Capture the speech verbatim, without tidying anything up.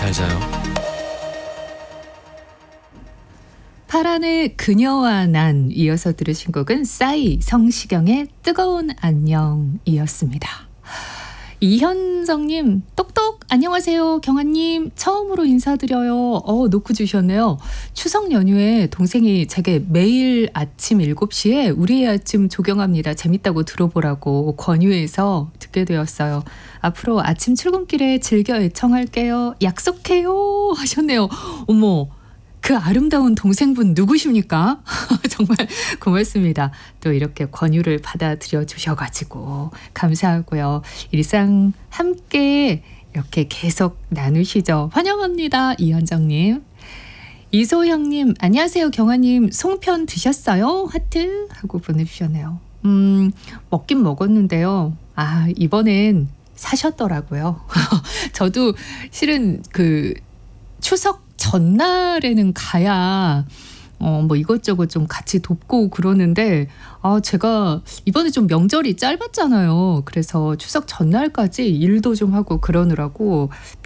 잘 자요. 파란의 그녀와 난 이어서 들으신 곡은 싸이 성시경의 뜨거운 안녕이었습니다. 이현성님 똑똑 안녕하세요 경아님 처음으로 인사드려요. 어 노크 주셨네요. 추석 연휴에 동생이 제게 매일 아침 일곱 시에 우리의 아침 조경합니다. 재밌다고 들어보라고 권유해서 듣게 되었어요. 앞으로 아침 출근길에 즐겨 애청할게요. 약속해요 하셨네요. 어머 그 아름다운 동생분 누구십니까? 정말 고맙습니다. 또 이렇게 권유를 받아들여 주셔가지고 감사하고요. 일상 함께 이렇게 계속 나누시죠. 환영합니다. 이현정님. 이소영님 안녕하세요 경아님 송편 드셨어요? 하트 하고 보내주셨네요. 음 먹긴 먹었는데요. 아 이번엔 사셨더라고요. 저도 실은 그 추석 전날에는 가야 어 뭐 이것저것 좀 같이 돕고 그러는데 아 제가 이번에 좀 명절이 짧았잖아요. 그래서 추석 전날까지 일도 좀 하고 그러느라고